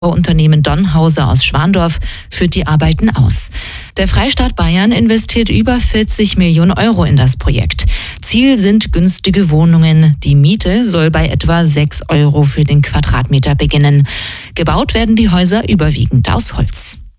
Unternehmen Donhauser aus Schwandorf führt die Arbeiten aus. Der Freistaat Bayern investiert über 40 Millionen Euro in das Projekt. Ziel sind günstige Wohnungen. Die Miete soll bei etwa 6 Euro für den Quadratmeter beginnen. Gebaut werden die Häuser überwiegend aus Holz.